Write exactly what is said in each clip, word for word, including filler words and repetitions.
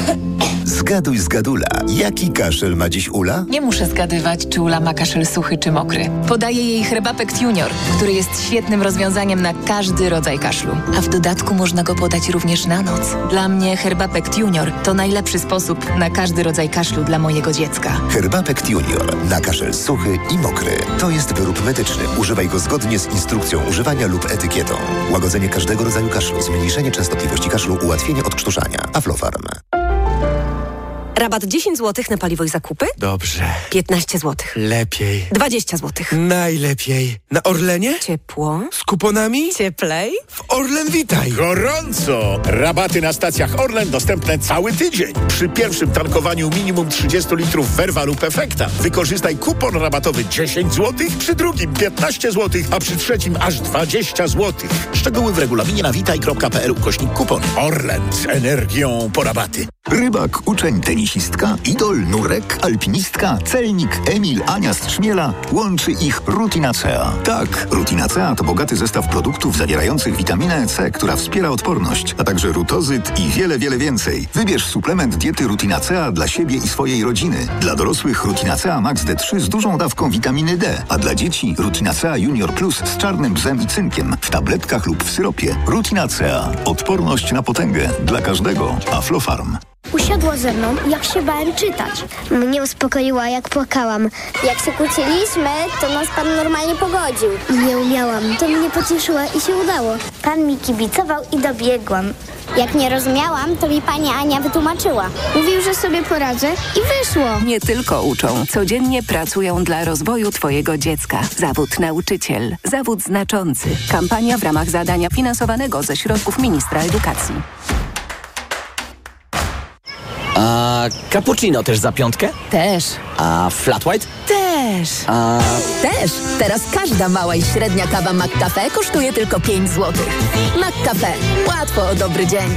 Zgaduj, zgadula. Jaki kaszel ma dziś Ula? Nie muszę zgadywać, czy Ula ma kaszel suchy czy mokry. Podaję jej Herbapekt Junior, który jest świetnym rozwiązaniem na każdy rodzaj kaszlu. A w dodatku można go podać również na noc. Dla mnie Herbapekt Junior to najlepszy sposób na każdy rodzaj kaszlu dla mojego dziecka. Herbapekt Junior na kaszel suchy i mokry. To jest wyrób medyczny. Używaj go zgodnie z instrukcją używania lub etykietą. Łagodzenie każdego rodzaju kaszlu, zmniejszenie częstotliwości kaszlu, ułatwienie odkrztuszania. Aflofarm. Rabat dziesięć złotych na paliwo i zakupy? Dobrze. piętnaście złotych. Lepiej. dwadzieścia złotych. Najlepiej. Na Orlenie? Ciepło. Z kuponami? Cieplej. W Orlen Witaj. Gorąco! Rabaty na stacjach Orlen dostępne cały tydzień. Przy pierwszym tankowaniu minimum trzydzieści litrów Verva lub Efekta wykorzystaj kupon rabatowy dziesięć złotych, przy drugim piętnaście złotych, a przy trzecim aż dwadzieścia złotych. Szczegóły w regulaminie na witaj kropka p l ukośnik kupon. Orlen z energią po rabaty. Rybak, uczeń, tenisistka, idol, nurek, alpinistka, celnik, Emil, Ania z Trzmiela. Łączy ich Rutinacea. Tak, Rutinacea to bogaty zestaw produktów zawierających witaminę C, która wspiera odporność, a także rutozyt i wiele, wiele więcej. Wybierz suplement diety Rutinacea dla siebie i swojej rodziny. Dla dorosłych Rutinacea Max D trzy z dużą dawką witaminy D, a dla dzieci Rutinacea Junior Plus z czarnym bzem i cynkiem w tabletkach lub w syropie. Rutinacea. Odporność na potęgę. Dla każdego. Aflofarm. Usiadła ze mną, jak się bałem czytać. Mnie uspokoiła, jak płakałam. Jak się kłóciliśmy, to nas pan normalnie pogodził. Nie umiałam. To mnie pocieszyła i się udało. Pan mi kibicował i dobiegłam. Jak nie rozumiałam, to mi pani Ania wytłumaczyła. Mówił, że sobie poradzę i wyszło. Nie tylko uczą, codziennie pracują dla rozwoju twojego dziecka. Zawód nauczyciel. Zawód znaczący. Kampania w ramach zadania finansowanego ze środków ministra edukacji. A cappuccino też za piątkę? Też. A flat white? Też. A... Też. Teraz każda mała i średnia kawa McCafe kosztuje tylko pięć złotych. McCafe. Łatwo o dobry dzień.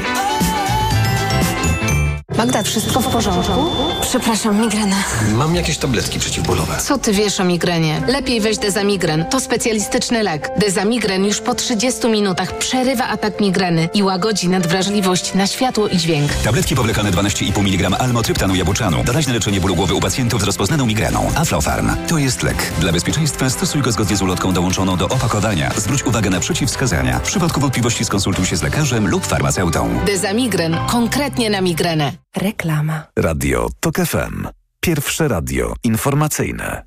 Magda, wszystko w porządku? Przepraszam, migrena. Mam jakieś tabletki przeciwbólowe. Co ty wiesz o migrenie? Lepiej weź Dezamigren. To specjalistyczny lek. Dezamigren już po trzydziestu minutach przerywa atak migreny i łagodzi nadwrażliwość na światło i dźwięk. Tabletki powlekane dwanaście i pół miligrama almotryptanu jabłczanu. Doraźne leczenie bólu głowy u pacjentów z rozpoznaną migreną. Aflofarm. To jest lek. Dla bezpieczeństwa stosuj go zgodnie z ulotką dołączoną do opakowania. Zwróć uwagę na przeciwwskazania. W przypadku wątpliwości skonsultuj się z lekarzem lub farmaceutą. Dezamigren. Konkretnie na migrenę. Reklama. Radio TOK F M. Pierwsze radio informacyjne.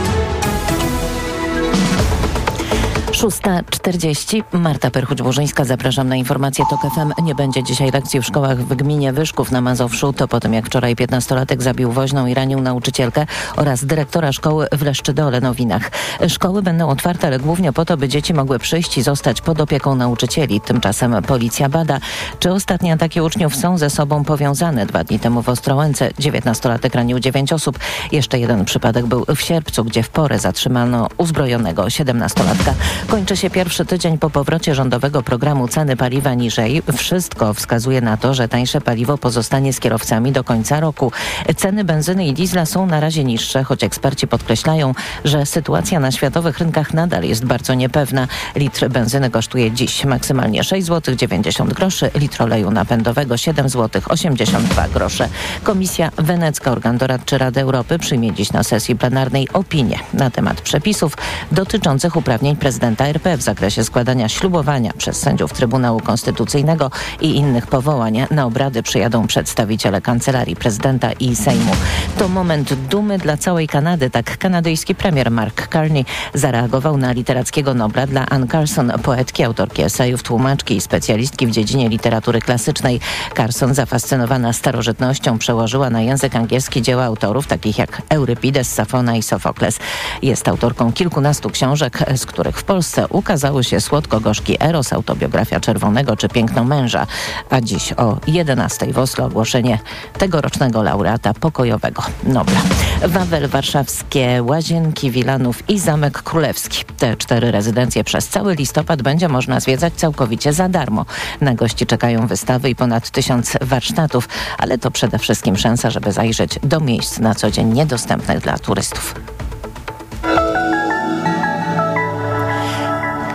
szósta czterdzieści. Marta Perchuć-Burzyńska. Zapraszam na informację TOK F M. Nie będzie dzisiaj lekcji w szkołach w gminie Wyszków na Mazowszu. To po tym, jak wczoraj piętnastolatek zabił woźną i ranił nauczycielkę oraz dyrektora szkoły w Leszczydole Nowinach. Szkoły będą otwarte, ale głównie po to, by dzieci mogły przyjść i zostać pod opieką nauczycieli. Tymczasem policja bada, czy ostatnie ataki uczniów są ze sobą powiązane. Dwa dni temu w Ostrołęce dziewiętnastolatek ranił dziewięć osób. Jeszcze jeden przypadek był w Sierpcu, gdzie w porę zatrzymano uzbrojonego siedemnastolatka. Kończy się pierwszy tydzień po powrocie rządowego programu ceny paliwa niżej. Wszystko wskazuje na to, że tańsze paliwo pozostanie z kierowcami do końca roku. Ceny benzyny i diesla są na razie niższe, choć eksperci podkreślają, że sytuacja na światowych rynkach nadal jest bardzo niepewna. Litr benzyny kosztuje dziś maksymalnie sześć złotych dziewięćdziesiąt groszy, litr oleju napędowego siedem złotych osiemdziesiąt dwa grosze. Komisja Wenecka, organ doradczy Rady Europy, przyjmie dziś na sesji plenarnej opinię na temat przepisów dotyczących uprawnień prezydenta R P w zakresie składania ślubowania przez sędziów Trybunału Konstytucyjnego i innych powołań. Na obrady przyjadą przedstawiciele Kancelarii Prezydenta i Sejmu. To moment dumy dla całej Kanady. Tak kanadyjski premier Mark Carney zareagował na literackiego Nobla dla Anne Carson, poetki, autorki esejów, tłumaczki i specjalistki w dziedzinie literatury klasycznej. Carson, zafascynowana starożytnością, przełożyła na język angielski dzieła autorów takich jak Eurypides, Safona i Sofokles. Jest autorką kilkunastu książek, z których w Polsce ukazały się Słodko-gorzki Eros, autobiografia Czerwonego czy Piękno męża. A dziś o jedenastej w Oslo ogłoszenie tegorocznego laureata pokojowego Nobla. Wawel Warszawskie, Łazienki Wilanów i Zamek Królewski. Te cztery rezydencje przez cały listopad będzie można zwiedzać całkowicie za darmo. Na gości czekają wystawy i ponad tysiąc warsztatów, ale to przede wszystkim szansa, żeby zajrzeć do miejsc na co dzień niedostępnych dla turystów.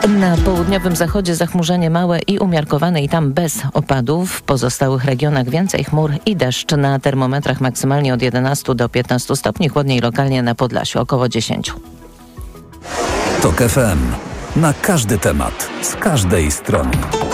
Na południowym zachodzie zachmurzenie małe i umiarkowane i tam bez opadów. W pozostałych regionach więcej chmur i deszcz. Na termometrach maksymalnie od jedenastu do piętnastu stopni, chłodniej lokalnie na Podlasiu około dziesięć. TOK F M. Na każdy temat, z każdej strony.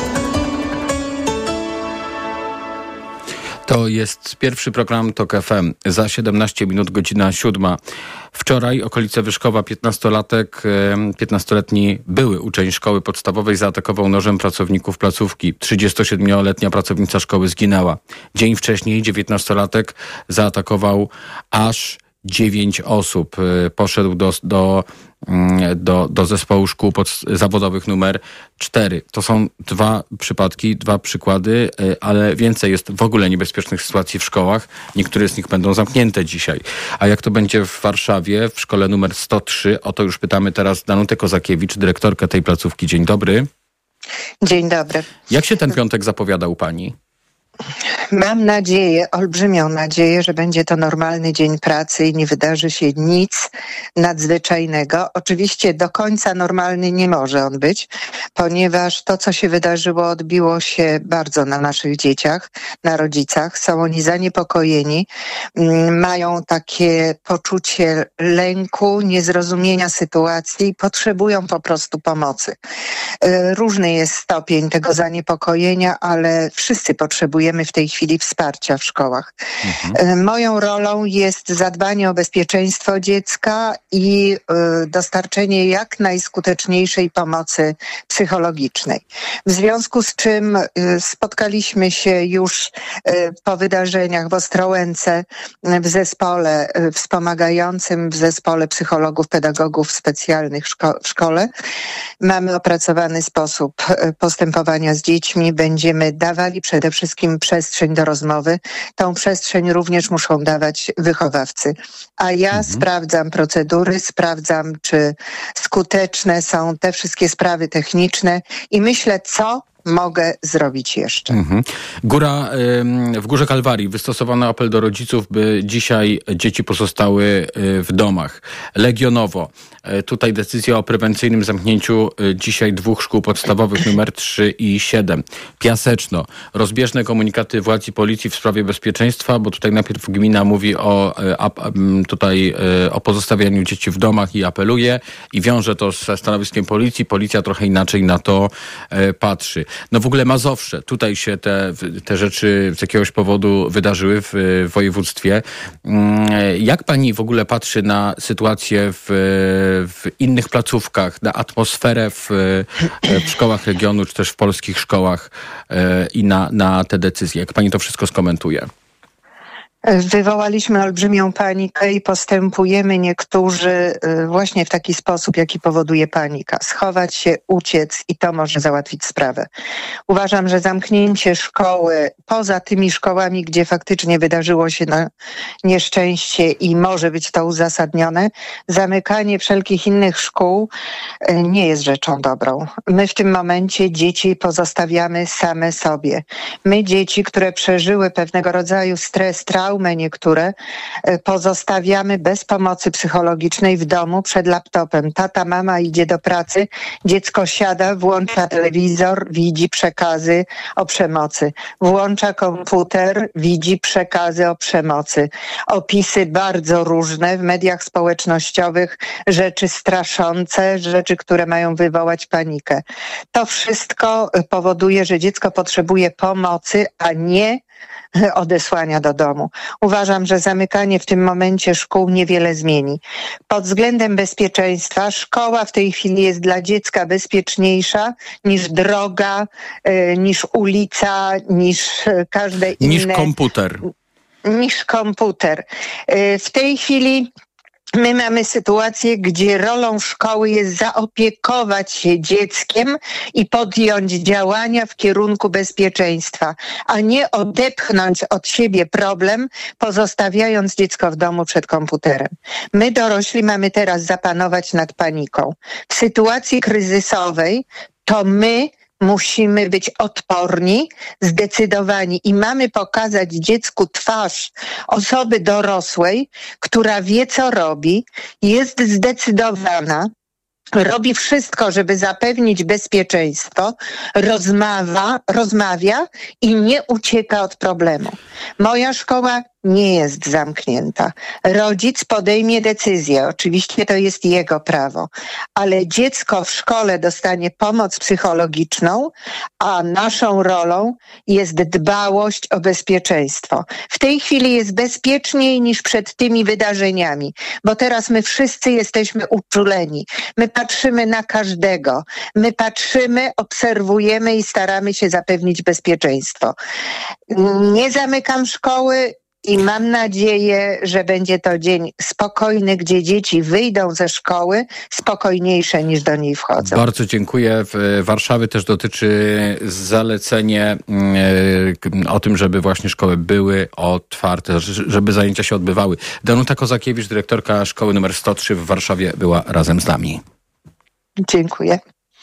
To jest pierwszy program TOK F M. Za siedemnaście minut, godzina siódma. Wczoraj okolice Wyszkowa piętnastolatek, piętnastoletni były uczeń szkoły podstawowej zaatakował nożem pracowników placówki. trzydziestosiedmioletnia pracownica szkoły zginęła. Dzień wcześniej dziewiętnastolatek zaatakował aż dziewięć osób. Poszedł do, do, do, do zespołu szkół pod, zawodowych numer cztery. To są dwa przypadki, dwa przykłady, ale więcej jest w ogóle niebezpiecznych sytuacji w szkołach. Niektóre z nich będą zamknięte dzisiaj. A jak to będzie w Warszawie, w szkole numer sto trzy? O to już pytamy teraz Danutę Kozakiewicz, dyrektorkę tej placówki. Dzień dobry. Dzień dobry. Jak się ten piątek zapowiada u pani? Mam nadzieję, olbrzymią nadzieję, że będzie to normalny dzień pracy i nie wydarzy się nic nadzwyczajnego. Oczywiście do końca normalny nie może on być, ponieważ to, co się wydarzyło, odbiło się bardzo na naszych dzieciach, na rodzicach. Są oni zaniepokojeni, mają takie poczucie lęku, niezrozumienia sytuacji i potrzebują po prostu pomocy. Różny jest stopień tego zaniepokojenia, ale wszyscy potrzebujemy w tej chwili wsparcia w szkołach. Mhm. Moją rolą jest zadbanie o bezpieczeństwo dziecka i y, dostarczenie jak najskuteczniejszej pomocy psychologicznej. W związku z czym y, spotkaliśmy się już y, po wydarzeniach w Ostrołęce w zespole y, wspomagającym, w zespole psychologów, pedagogów specjalnych szko- w szkole. Mamy opracowany sposób y, postępowania z dziećmi. Będziemy dawali przede wszystkim przestrzeń do rozmowy. Tą przestrzeń również muszą dawać wychowawcy. A ja mhm. sprawdzam procedury, sprawdzam, czy skuteczne są te wszystkie sprawy techniczne i myślę, co mogę zrobić jeszcze. Mhm. Góra, w Górze Kalwarii wystosowano apel do rodziców, by dzisiaj dzieci pozostały w domach. Legionowo. Tutaj decyzja o prewencyjnym zamknięciu dzisiaj dwóch szkół podstawowych numer trzy i siedem. Piaseczno. Rozbieżne komunikaty władz i policji w sprawie bezpieczeństwa, bo tutaj najpierw gmina mówi o, tutaj, o pozostawianiu dzieci w domach i apeluje i wiąże to ze stanowiskiem policji. Policja trochę inaczej na to patrzy. No w ogóle Mazowsze, tutaj się te, te rzeczy z jakiegoś powodu wydarzyły w, w województwie. Jak pani w ogóle patrzy na sytuację w, w innych placówkach, na atmosferę w, w szkołach regionu, czy też w polskich szkołach i na, na te decyzje? Jak pani to wszystko skomentuje? Wywołaliśmy olbrzymią panikę i postępujemy niektórzy właśnie w taki sposób, jaki powoduje panika. Schować się, uciec i to może załatwić sprawę. Uważam, że zamknięcie szkoły poza tymi szkołami, gdzie faktycznie wydarzyło się na nieszczęście i może być to uzasadnione, zamykanie wszelkich innych szkół nie jest rzeczą dobrą. My w tym momencie dzieci pozostawiamy same sobie. My dzieci, które przeżyły pewnego rodzaju stres, traumę, niektóre, pozostawiamy bez pomocy psychologicznej w domu przed laptopem. Tata, mama idzie do pracy, dziecko siada, włącza telewizor, widzi przekazy o przemocy. Włącza komputer, widzi przekazy o przemocy. Opisy bardzo różne w mediach społecznościowych, rzeczy straszące, rzeczy, które mają wywołać panikę. To wszystko powoduje, że dziecko potrzebuje pomocy, a nie odesłania do domu. Uważam, że zamykanie w tym momencie szkół niewiele zmieni. Pod względem bezpieczeństwa szkoła w tej chwili jest dla dziecka bezpieczniejsza niż droga, niż ulica, niż każde inne... Niż komputer. Niż komputer. W tej chwili my mamy sytuację, gdzie rolą szkoły jest zaopiekować się dzieckiem i podjąć działania w kierunku bezpieczeństwa, a nie odepchnąć od siebie problem, pozostawiając dziecko w domu przed komputerem. My dorośli mamy teraz zapanować nad paniką. W sytuacji kryzysowej to my musimy być odporni, zdecydowani i mamy pokazać dziecku twarz osoby dorosłej, która wie, co robi, jest zdecydowana robi wszystko, żeby zapewnić bezpieczeństwo, rozmawia, rozmawia i nie ucieka od problemu. Moja szkoła nie jest zamknięta. Rodzic podejmie decyzję, oczywiście to jest jego prawo, ale dziecko w szkole dostanie pomoc psychologiczną, a naszą rolą jest dbałość o bezpieczeństwo. W tej chwili jest bezpieczniej niż przed tymi wydarzeniami, bo teraz my wszyscy jesteśmy uczuleni. My patrzymy na każdego. My patrzymy, obserwujemy i staramy się zapewnić bezpieczeństwo. Nie zamykam szkoły i mam nadzieję, że będzie to dzień spokojny, gdzie dzieci wyjdą ze szkoły spokojniejsze niż do niej wchodzą. Bardzo dziękuję. W Warszawie też dotyczy zalecenie yy, o tym, żeby właśnie szkoły były otwarte, żeby zajęcia się odbywały. Danuta Kozakiewicz, dyrektorka szkoły numer sto trzy w Warszawie, była razem z nami. Dziękuję.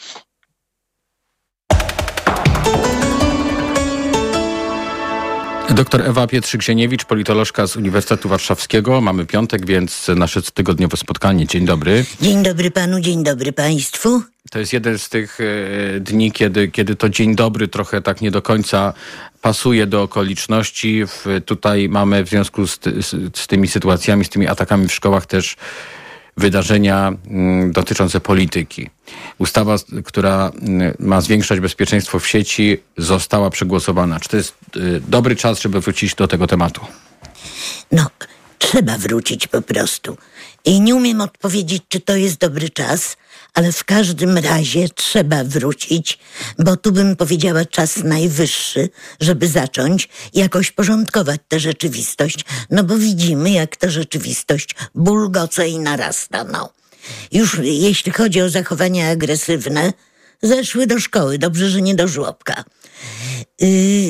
Doktor Ewa Pietrzyk-Zieniewicz, politolożka z Uniwersytetu Warszawskiego. Mamy piątek, więc nasze tygodniowe spotkanie. Dzień dobry. Dzień dobry panu, dzień dobry państwu. To jest jeden z tych e, dni, kiedy, kiedy to dzień dobry trochę tak nie do końca pasuje do okoliczności. W, tutaj mamy w związku z, z, z tymi sytuacjami, z tymi atakami w szkołach też wydarzenia m, dotyczące polityki. Ustawa, która m, ma zwiększać bezpieczeństwo w sieci, została przegłosowana. Czy to jest y, dobry czas, żeby wrócić do tego tematu? No, trzeba wrócić po prostu. I nie umiem odpowiedzieć, czy to jest dobry czas, ale w każdym razie trzeba wrócić, bo tu bym powiedziała czas najwyższy, żeby zacząć jakoś porządkować tę rzeczywistość, no bo widzimy, jak ta rzeczywistość bulgoce i narasta, no. Już jeśli chodzi o zachowania agresywne, zeszły do szkoły, dobrze, że nie do żłobka. Yy,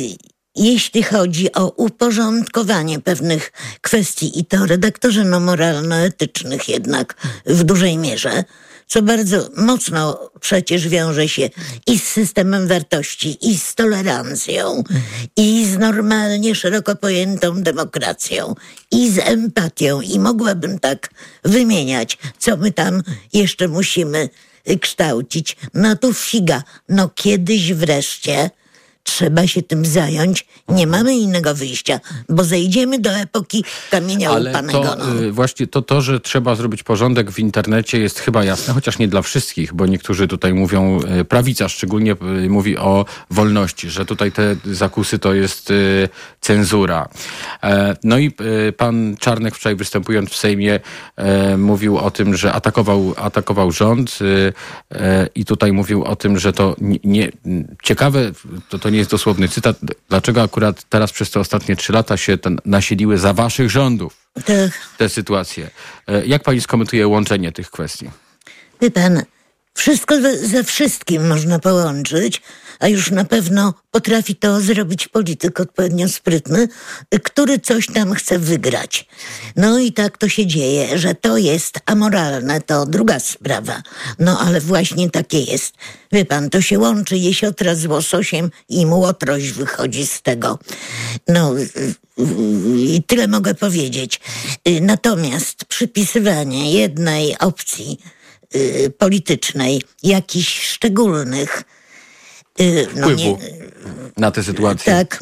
Jeśli chodzi o uporządkowanie pewnych kwestii i to redaktorze no moralno-etycznych jednak w dużej mierze, co bardzo mocno przecież wiąże się i z systemem wartości, i z tolerancją, i z normalnie szeroko pojętą demokracją, i z empatią. I mogłabym tak wymieniać, co my tam jeszcze musimy kształcić. No tu figa, no kiedyś wreszcie trzeba się tym zająć. Nie mamy innego wyjścia, bo zejdziemy do epoki kamienia łupanego. Ale to y, właśnie to, to, że trzeba zrobić porządek w internecie jest chyba jasne, chociaż nie dla wszystkich, bo niektórzy tutaj mówią, y, prawica szczególnie y, mówi o wolności, że tutaj te zakusy to jest y, cenzura. E, no i y, pan Czarnek wczoraj występując w Sejmie y, mówił o tym, że atakował, atakował rząd y, y, i tutaj mówił o tym, że to nie, nie ciekawe, to, to nie jest dosłowny cytat, dlaczego akurat teraz przez te ostatnie trzy lata się ten, nasiliły za waszych rządów te sytuacje. Jak pani skomentuje łączenie tych kwestii? Wie pan, wszystko ze, ze wszystkim można połączyć, a już na pewno potrafi to zrobić polityk odpowiednio sprytny, który coś tam chce wygrać. No i tak to się dzieje, że to jest amoralne, to druga sprawa. No ale właśnie takie jest. Wie pan, to się łączy jesiotra z łososiem i młotrość wychodzi z tego. No i tyle mogę powiedzieć. Natomiast przypisywanie jednej opcji y, politycznej jakichś szczególnych no wpływu nie, na tę sytuację. Tak.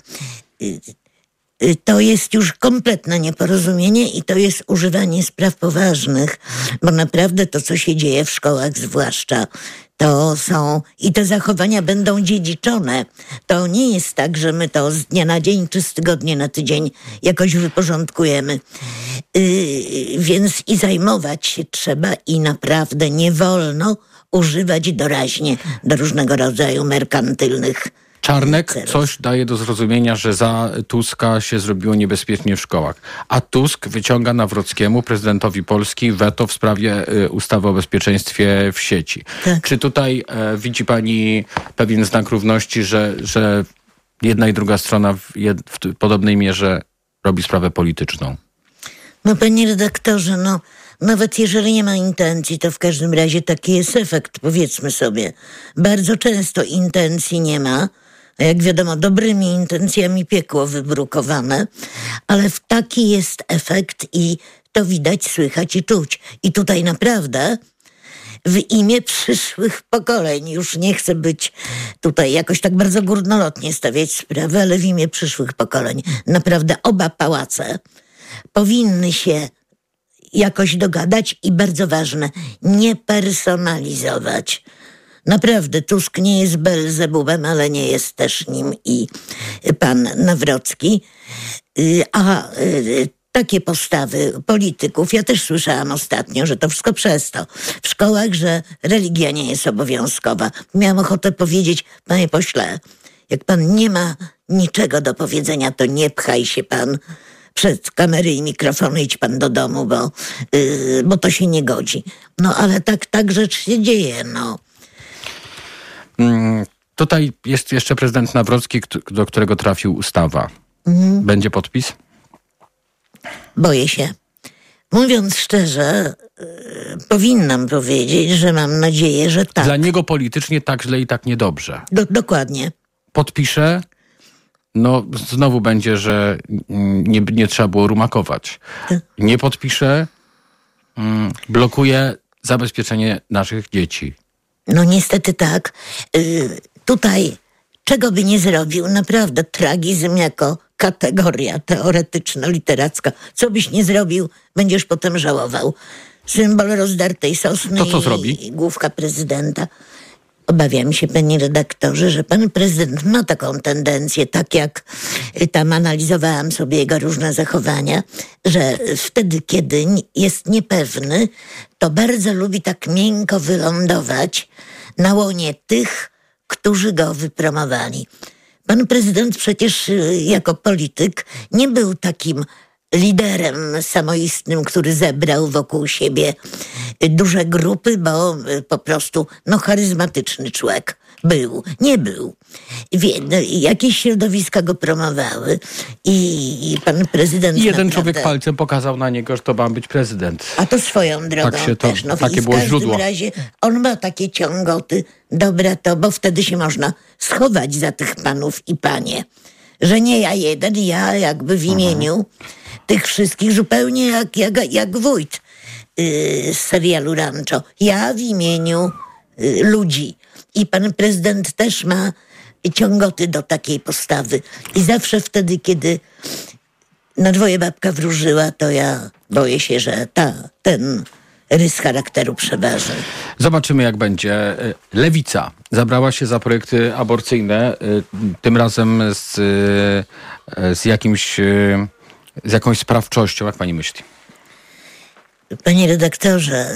To jest już kompletne nieporozumienie i to jest używanie spraw poważnych, bo naprawdę to, co się dzieje w szkołach zwłaszcza, to są i te zachowania będą dziedziczone. To nie jest tak, że my to z dnia na dzień czy z tygodnia na tydzień jakoś wyporządkujemy. Yy, więc i zajmować się trzeba i naprawdę nie wolno używać doraźnie do różnego rodzaju merkantylnych Czarnek celów. Coś daje do zrozumienia, że za Tuska się zrobiło niebezpiecznie w szkołach. A Tusk wyciąga Nawrockiemu, prezydentowi Polski, weto w sprawie y, ustawy o bezpieczeństwie w sieci. Tak. Czy tutaj y, widzi pani pewien znak równości, że, że jedna i druga strona w, jed, w podobnej mierze robi sprawę polityczną? No panie redaktorze, no nawet jeżeli nie ma intencji, to w każdym razie taki jest efekt, powiedzmy sobie. Bardzo często intencji nie ma, a jak wiadomo, dobrymi intencjami piekło wybrukowane, ale taki jest efekt i to widać, słychać i czuć. I tutaj naprawdę w imię przyszłych pokoleń. Już nie chcę być tutaj jakoś tak bardzo górnolotnie stawiać sprawy, ale w imię przyszłych pokoleń. Naprawdę oba pałace powinny się jakoś dogadać i bardzo ważne, nie personalizować. Naprawdę, Tusk nie jest Belzebubem, ale nie jest też nim i pan Nawrocki. A takie postawy polityków, ja też słyszałam ostatnio, że to wszystko przez to. W szkołach, że religia nie jest obowiązkowa. Miałam ochotę powiedzieć, panie pośle, jak pan nie ma niczego do powiedzenia, to nie pchaj się pan przed kamery i mikrofony, idź pan do domu, bo, yy, bo to się nie godzi. No ale tak, tak rzecz się dzieje, no. Mm, tutaj jest jeszcze prezydent Nawrocki, do którego trafił ustawa. Mhm. Będzie podpis? Boję się. Mówiąc szczerze, yy, powinnam powiedzieć, że mam nadzieję, że tak. Dla niego politycznie tak źle i tak niedobrze. Do, dokładnie. Podpisze, no znowu będzie, że nie, nie trzeba było rumakować. Nie podpisze, mm, blokuje zabezpieczenie naszych dzieci. No niestety tak. Yy, tutaj czego by nie zrobił, naprawdę tragizm jako kategoria teoretyczno-literacka. Co byś nie zrobił, będziesz potem żałował. Symbol rozdartej sosny to co i, zrobi? i główka prezydenta. Obawiam się, panie redaktorze, że pan prezydent ma taką tendencję, tak jak tam analizowałam sobie jego różne zachowania, że wtedy, kiedy jest niepewny, to bardzo lubi tak miękko wylądować na łonie tych, którzy go wypromowali. Pan prezydent przecież jako polityk nie był takim liderem samoistnym, który zebrał wokół siebie duże grupy, bo po prostu no charyzmatyczny człowiek był. Nie był. Wie, no, jakieś środowiska go promowały i, i pan prezydent I jeden naprawdę... człowiek palcem pokazał na niego, że to ma być prezydent. A to swoją drogą tak się to, też. No, takie i w było każdym źródło. razie on ma takie ciągoty. Dobra to, bo wtedy się można schować za tych panów i panie. Że nie ja jeden, ja jakby w imieniu mhm. tych wszystkich, zupełnie jak, jak, jak wójt yy, z serialu Rancho. Ja w imieniu yy, ludzi. I pan prezydent też ma ciągoty do takiej postawy. I zawsze wtedy, kiedy na dwoje babka wróżyła, to ja boję się, że ta, ten rys charakteru przeważy. Zobaczymy, jak będzie. Lewica zabrała się za projekty aborcyjne, tym razem z, z jakimś, z jakąś sprawczością. Jak pani myśli? Panie redaktorze,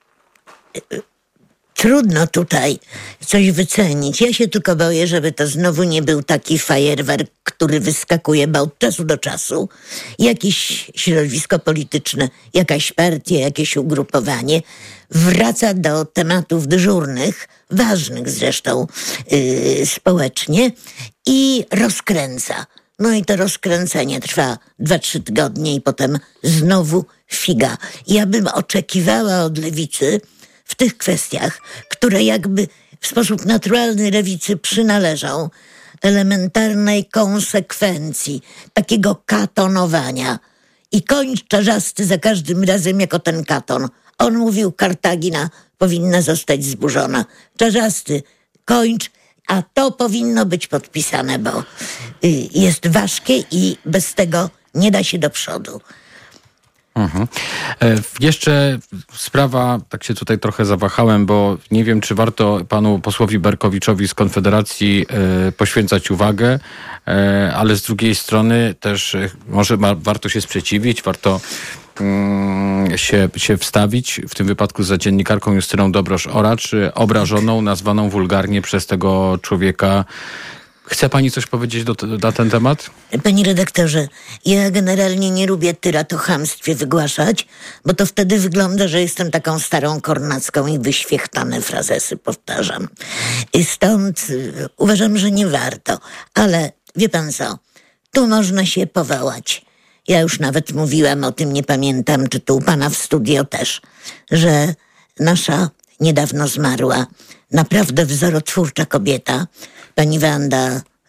trudno tutaj coś wycenić. Ja się tylko boję, żeby to znowu nie był taki fajerwerk, który wyskakuje, bo od czasu do czasu jakieś środowisko polityczne, jakaś partia, jakieś ugrupowanie wraca do tematów dyżurnych, ważnych zresztą yy, społecznie i rozkręca. No i to rozkręcenie trwa dwa, trzy tygodnie i potem znowu figa. Ja bym oczekiwała od lewicy w tych kwestiach, które jakby w sposób naturalny lewicy przynależą, elementarnej konsekwencji, takiego katonowania. I koń czarzasty za każdym razem jako ten katon. On mówił, Kartagina powinna zostać zburzona. Czarzasty, kończ, a to powinno być podpisane, bo y, jest ważkie i bez tego nie da się do przodu. Mhm. E, jeszcze sprawa, tak się tutaj trochę zawahałem, bo nie wiem, czy warto panu posłowi Berkowiczowi z Konfederacji e, poświęcać uwagę, e, ale z drugiej strony też e, może ma, warto się sprzeciwić, warto mm, się, się wstawić, w tym wypadku za dziennikarką Justyną Dobrosz-Oracz, obrażoną, nazwaną wulgarnie przez tego człowieka. Chce pani coś powiedzieć do, na ten temat? Panie redaktorze, ja generalnie nie lubię tyrat o chamstwie wygłaszać, bo to wtedy wygląda, że jestem taką starą kornacką i wyświechtane frazesy powtarzam. I stąd y, uważam, że nie warto. Ale wie pan co, tu można się powołać. Ja już nawet mówiłam o tym, nie pamiętam, czy tu u pana w studio też, że nasza niedawno zmarła, naprawdę wzorotwórcza kobieta, pani Wanda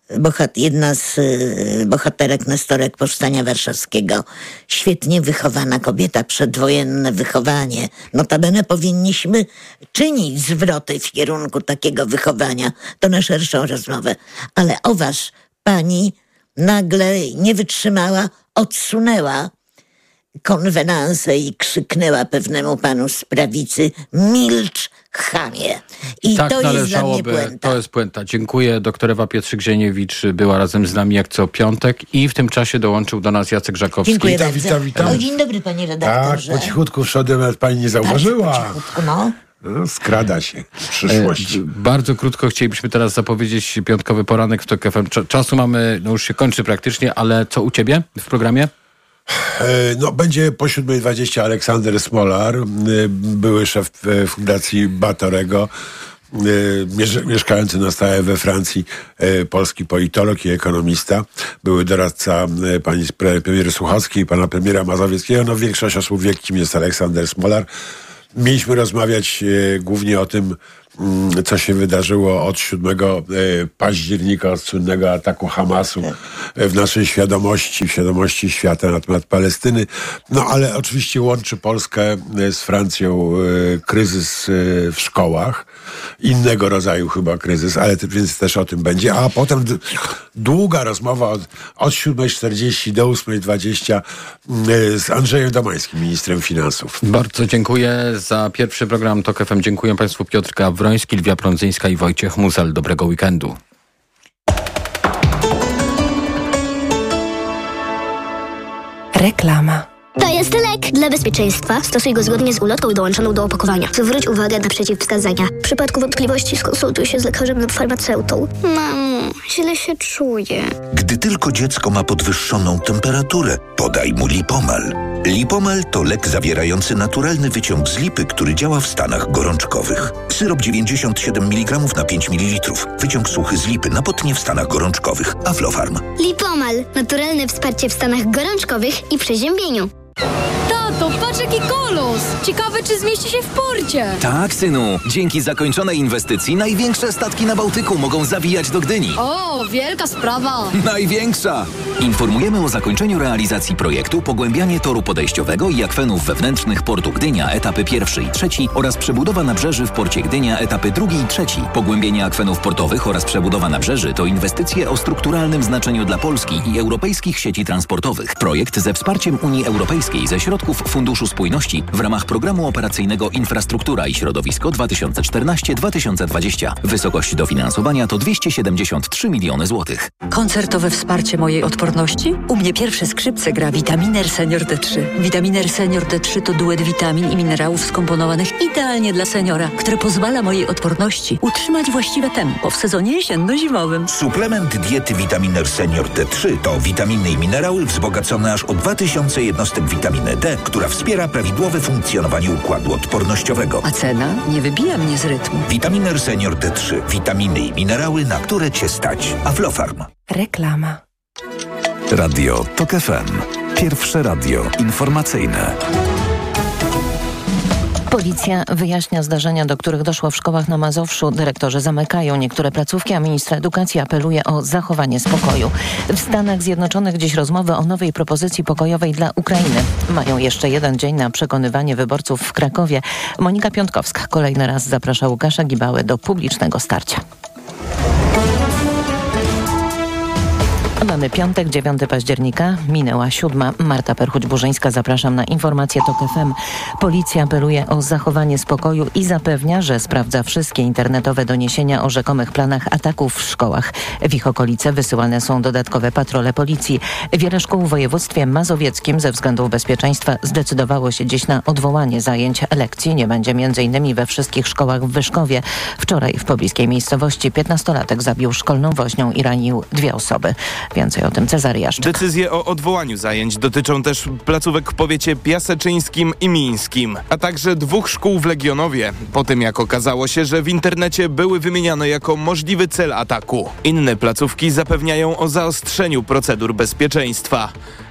bohat- jedna z y, bohaterek, nestorek Powstania Warszawskiego, świetnie wychowana kobieta, przedwojenne wychowanie. Notabene powinniśmy czynić zwroty w kierunku takiego wychowania. To na szerszą rozmowę. Ale o was, pani, nagle nie wytrzymała, odsunęła konwenansę i krzyknęła pewnemu panu z prawicy: milcz, chamie. I tak to jest dla mnie należałoby, puenta. to jest puenta. Dziękuję. Doktor Ewa Pietrzyk-Zieniewicz była razem z nami jak co piątek i w tym czasie dołączył do nas Jacek Żakowski. Dziękuję Witam, bardzo. witam, witam. O, dzień dobry, panie Tak, redaktorze. po cichutku wszedłem, nawet pani nie zauważyła. Bardzo po cichutku, no. No, skrada się w przyszłości. E, bardzo krótko chcielibyśmy teraz zapowiedzieć piątkowy poranek w Tok F M. Cz- Czasu mamy, no już się kończy praktycznie, ale co u ciebie w programie? No, będzie po siódmej dwadzieścia Aleksander Smolar, były szef Fundacji Batorego, mieszkający na stałe we Francji, polski politolog i ekonomista, były doradca pani premier Słuchowskiej i pana premiera Mazowieckiego. No, większość osób wie, kim jest Aleksander Smolar. Mieliśmy rozmawiać głównie o tym, co się wydarzyło od siódmego października, od słynnego ataku Hamasu w naszej świadomości, w świadomości świata na temat Palestyny. No ale oczywiście łączy Polskę z Francją kryzys w szkołach. Innego rodzaju chyba kryzys, ale te, więc też o tym będzie. A potem d- długa rozmowa od, od siódmej czterdzieści do ósmej dwadzieścia z Andrzejem Domańskim, ministrem finansów. Bardzo dziękuję za pierwszy program Tok F M. Dziękuję Państwu Piotr Gawroński, Lwia Prądzyńska i Wojciech Muzel. Dobrego weekendu. Reklama. To jest lek dla bezpieczeństwa. Stosuj go zgodnie z ulotką dołączoną do opakowania. Zwróć uwagę na przeciwwskazania. W przypadku wątpliwości skonsultuj się z lekarzem lub farmaceutą. Mamo, źle się czuję. Gdy tylko dziecko ma podwyższoną temperaturę, podaj mu Lipomal. Lipomal to lek zawierający naturalny wyciąg z lipy, który działa w stanach gorączkowych. Syrop dziewięćdziesiąt siedem miligramów na pięć mililitrów. Wyciąg suchy z lipy na potnie w stanach gorączkowych. Aflofarm. Lipomal. Naturalne wsparcie w stanach gorączkowych i przeziębieniu. Tato, patrz jaki kolos! Ciekawe, czy zmieści się w porcie. Tak, synu. Dzięki zakończonej inwestycji największe statki na Bałtyku mogą zawijać do Gdyni. O, wielka sprawa. Największa! Informujemy o zakończeniu realizacji projektu pogłębianie toru podejściowego i akwenów wewnętrznych portu Gdynia, etapy pierwszy i trzeci oraz przebudowa nabrzeży w porcie Gdynia, etapy drugi i trzeci. Pogłębienie akwenów portowych oraz przebudowa nabrzeży to inwestycje o strukturalnym znaczeniu dla Polski i europejskich sieci transportowych. Projekt ze wsparciem Unii Europejskiej ze środków Funduszu Spójności w ramach Programu Operacyjnego Infrastruktura i Środowisko dwa tysiące czternaście do dwa tysiące dwudziestego. Wysokość dofinansowania to dwieście siedemdziesiąt trzy miliony złotych. Koncertowe wsparcie mojej odporności? U mnie pierwsze skrzypce gra Vitaminer Senior D trzy. Vitaminer Senior D trzy to duet witamin i minerałów skomponowanych idealnie dla seniora, które pozwala mojej odporności utrzymać właściwe tempo w sezonie jesienno-zimowym. Suplement diety Vitaminer Senior D trzy to witaminy i minerały wzbogacone aż o dwa tysiące jednostek witaminy D, która wspiera prawidłowe funkcjonowanie układu odpornościowego. A cena nie wybija mnie z rytmu. Vitaminer Senior D trzy. Witaminy i minerały, na które Cię stać. Aflofarm. Reklama. Radio Tok F M. Pierwsze radio informacyjne. Policja wyjaśnia zdarzenia, do których doszło w szkołach na Mazowszu. Dyrektorzy zamykają niektóre placówki, a ministra edukacji apeluje o zachowanie spokoju. W Stanach Zjednoczonych dziś rozmowy o nowej propozycji pokojowej dla Ukrainy. Mają jeszcze jeden dzień na przekonywanie wyborców w Krakowie. Monika Piątkowska kolejny raz zaprasza Łukasza Gibałę do publicznego starcia. Mamy piątek, dziewiątego października, minęła siódma. Marta Perchuć-Burzyńska, zapraszam na informacje Tok F M. Policja apeluje o zachowanie spokoju i zapewnia, że sprawdza wszystkie internetowe doniesienia o rzekomych planach ataków w szkołach. W ich okolice wysyłane są dodatkowe patrole policji. Wiele szkół w województwie mazowieckim ze względów bezpieczeństwa zdecydowało się dziś na odwołanie zajęć. Lekcji nie będzie między innymi we wszystkich szkołach w Wyszkowie. Wczoraj w pobliskiej miejscowości piętnastolatek zabił szkolną woźnią i ranił dwie osoby. Więcej o tym Cezary Jaszczyk. Decyzje o odwołaniu zajęć dotyczą też placówek w powiecie piaseczyńskim i mińskim, a także dwóch szkół w Legionowie, po tym jak okazało się, że w internecie były wymieniane jako możliwy cel ataku. Inne placówki zapewniają o zaostrzeniu procedur bezpieczeństwa.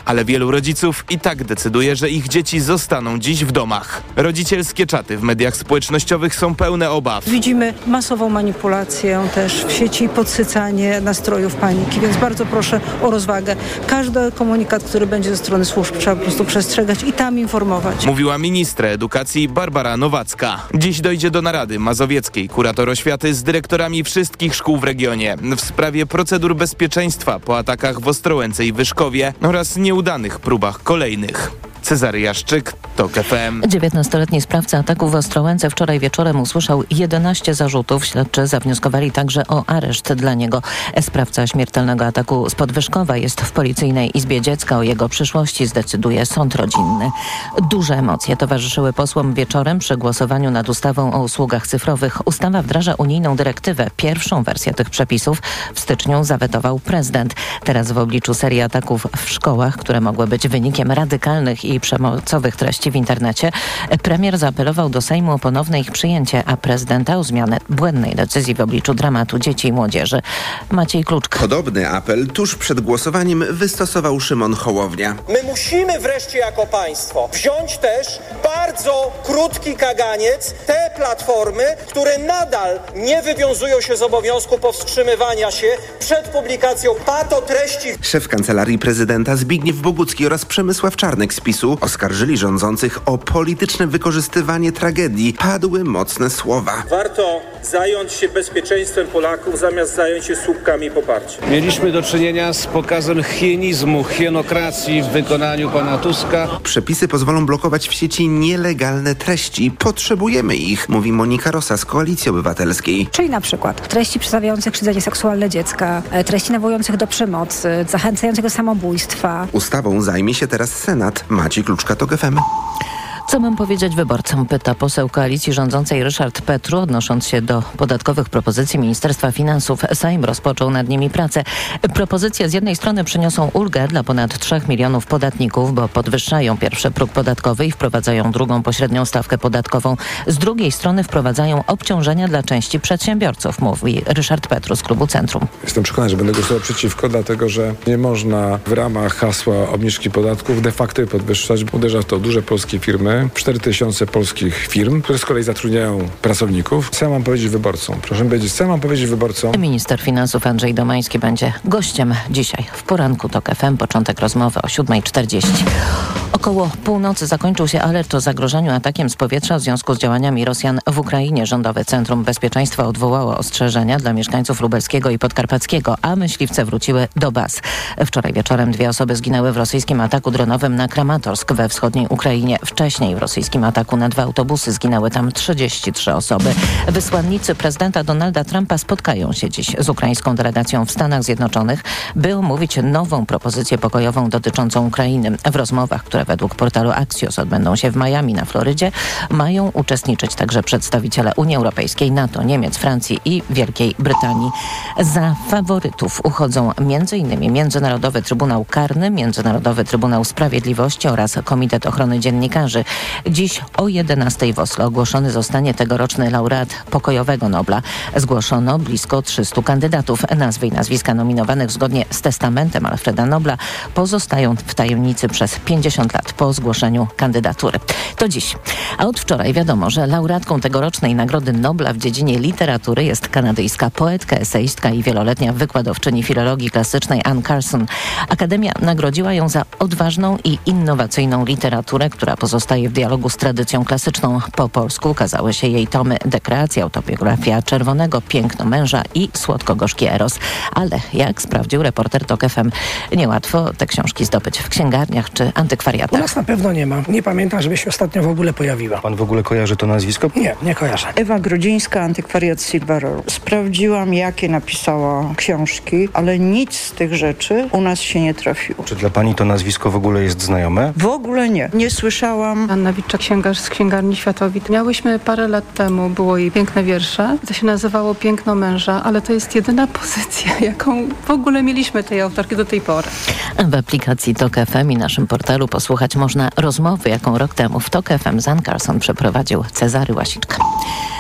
Ale wielu rodziców i tak decyduje, że ich dzieci zostaną dziś w domach. Rodzicielskie czaty w mediach społecznościowych są pełne obaw. Widzimy masową manipulację też w sieci, podsycanie nastrojów paniki, więc bardzo proszę o rozwagę. Każdy komunikat, który będzie ze strony służb, trzeba po prostu przestrzegać i tam informować. Mówiła ministra edukacji Barbara Nowacka. Dziś dojdzie do narady mazowieckiej kurator oświaty z dyrektorami wszystkich szkół w regionie w sprawie procedur bezpieczeństwa po atakach w Ostrołęce i Wyszkowie oraz nieudanych próbach kolejnych. Cezary Jaszczyk, TOK F M. dziewiętnastoletni sprawca ataku w Ostrołęce wczoraj wieczorem usłyszał jedenaście zarzutów. Śledczy zawnioskowali także o areszt dla niego. Sprawca śmiertelnego ataku z Podwyżkowa jest w Policyjnej Izbie Dziecka. O jego przyszłości zdecyduje sąd rodzinny. Duże emocje towarzyszyły posłom wieczorem przy głosowaniu nad ustawą o usługach cyfrowych. Ustawa wdraża unijną dyrektywę. Pierwszą wersję tych przepisów w styczniu zawetował prezydent. Teraz w obliczu serii ataków w szkołach, które mogły być wynikiem radykalnych i przemocowych treści w internecie, premier zaapelował do Sejmu o ponowne ich przyjęcie, a prezydenta o zmianę błędnej decyzji w obliczu dramatu dzieci i młodzieży. Maciej Kluczka. Podobny apel tuż przed głosowaniem wystosował Szymon Hołownia. My musimy wreszcie jako państwo wziąć też bardzo krótki kaganiec te platformy, które nadal nie wywiązują się z obowiązku powstrzymywania się przed publikacją patotreści. Szef Kancelarii Prezydenta Zbigniew Bogucki oraz Przemysław Czarnek z PiSu oskarżyli rządzących o polityczne wykorzystywanie tragedii. Padły mocne słowa. Warto zająć się bezpieczeństwem Polaków zamiast zająć się słupkami poparcia. Mieliśmy do czynienia z pokazem hienizmu, hienokracji w wykonaniu pana Tuska. Przepisy pozwolą blokować w sieci nielegalne treści. Potrzebujemy ich, mówi Monika Rosa z Koalicji Obywatelskiej. Czyli na przykład treści przedstawiające krzywdzenie seksualne dziecka, treści nawołujących do przemocy, zachęcających do samobójstwa. Ustawą zajmie się teraz Senat. Maciej Kluczka, TOK F M. Co mam powiedzieć wyborcom? Pyta poseł koalicji rządzącej Ryszard Petru, odnosząc się do podatkowych propozycji Ministerstwa Finansów. Sejm rozpoczął nad nimi pracę. Propozycje z jednej strony przyniosą ulgę dla ponad trzech milionów podatników, bo podwyższają pierwszy próg podatkowy i wprowadzają drugą pośrednią stawkę podatkową. Z drugiej strony wprowadzają obciążenia dla części przedsiębiorców, mówi Ryszard Petru z klubu Centrum. Jestem przekonany, że będę głosował przeciwko, dlatego że nie można w ramach hasła obniżki podatków de facto podwyższać. Uderza w to duże polskie firmy, cztery tysiące polskich firm, które z kolei zatrudniają pracowników. Co ja mam powiedzieć wyborcom? Proszę powiedzieć, co ja mam powiedzieć wyborcom? Minister finansów Andrzej Domański będzie gościem dzisiaj w poranku TOK F M. Początek rozmowy o siódma czterdzieści. Około północy zakończył się alert o zagrożeniu atakiem z powietrza w związku z działaniami Rosjan w Ukrainie. Rządowe Centrum Bezpieczeństwa odwołało ostrzeżenia dla mieszkańców lubelskiego i podkarpackiego, a myśliwce wróciły do baz. Wczoraj wieczorem dwie osoby zginęły w rosyjskim ataku dronowym na Kramatorsk we wschodniej Ukrainie. Wcześniej w rosyjskim ataku na dwa autobusy zginęły tam trzydzieści trzy osoby. Wysłannicy prezydenta Donalda Trumpa spotkają się dziś z ukraińską delegacją w Stanach Zjednoczonych, by omówić nową propozycję pokojową dotyczącą Ukrainy. W rozmowach, które według portalu Axios odbędą się w Miami na Florydzie, mają uczestniczyć także przedstawiciele Unii Europejskiej, NATO, Niemiec, Francji i Wielkiej Brytanii. Za faworytów uchodzą m.in. Międzynarodowy Trybunał Karny, Międzynarodowy Trybunał Sprawiedliwości oraz Komitet Ochrony Dziennikarzy. Dziś o jedenastej w Oslo ogłoszony zostanie tegoroczny laureat pokojowego Nobla. Zgłoszono blisko trzystu kandydatów. Nazwy i nazwiska nominowanych zgodnie z testamentem Alfreda Nobla pozostają w tajemnicy przez pięćdziesiąt lat po zgłoszeniu kandydatury. To dziś. A od wczoraj wiadomo, że laureatką tegorocznej Nagrody Nobla w dziedzinie literatury jest kanadyjska poetka, eseistka i wieloletnia wykładowczyni filologii klasycznej Anne Carson. Akademia nagrodziła ją za odważną i innowacyjną literaturę, która pozostaje w dialogu z tradycją klasyczną. Po polsku ukazały się jej tomy Dekreacja, autobiografia Czerwonego, Piękno męża i Słodko-gorzki eros. Ale jak sprawdził reporter TOK F M, niełatwo te książki zdobyć w księgarniach czy antykwariatach. U nas na pewno nie ma. Nie pamiętam, żeby się ostatnio w ogóle pojawiła. Pan w ogóle kojarzy to nazwisko? Nie, nie kojarzę. Ewa Grodzińska, antykwariat Silver. Sprawdziłam, jakie napisała książki, ale nic z tych rzeczy u nas się nie trafiło. Czy dla pani to nazwisko w ogóle jest znajome? W ogóle nie. Nie słyszałam. Anna Witczak, księgarz z księgarni Światowit. Miałyśmy parę lat temu, było jej piękne wiersze. To się nazywało Piękno męża, ale to jest jedyna pozycja, jaką w ogóle mieliśmy tej autorki do tej pory. W aplikacji TOK F M i naszym portalu posłuchać można rozmowy, jaką rok temu w TOK F M z Anne Carson przeprowadził Cezary Łasiczka.